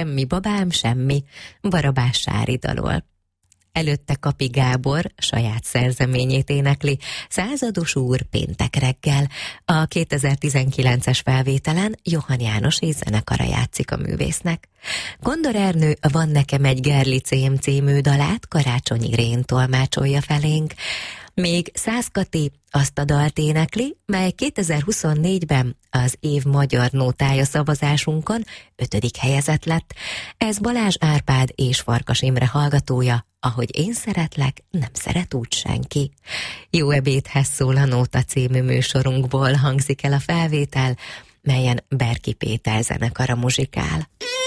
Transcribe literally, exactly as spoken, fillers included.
semmi babám, semmi, Barabás Sári dalol. Előtte Kapi Gábor saját szerzeményét énekli, Százados úr péntek reggel. A kétezer-tizenkilences felvételen Johann János és zenekara játszik a művésznek. Kondor Ernő Van nekem egy Gerlicém című dalát Karácsony Irén tolmácsolja felénk, még Szász Kati azt a dalt énekli, mely kétezer-huszonnégyben az év magyar nótája szavazásunkon ötödik helyezett lett. Ez Balázs Árpád és Farkas Imre hallgatója, Ahogy én szeretlek, nem szeret úgy senki. Jó ebédhez szól a Nóta című műsorunkból hangzik el a felvétel, melyen Berki Péter zenekara muzsikál.